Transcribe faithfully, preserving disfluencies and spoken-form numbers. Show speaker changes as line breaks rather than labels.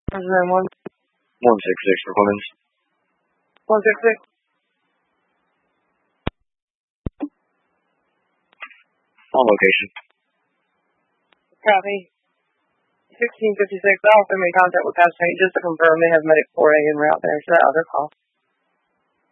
nine one.
one six six for Clemens.
one six six.
On location.
Copy. sixteen fifty-six, I also made contact with Pastor Hank just to confirm they have Medic four A en route there to that other call.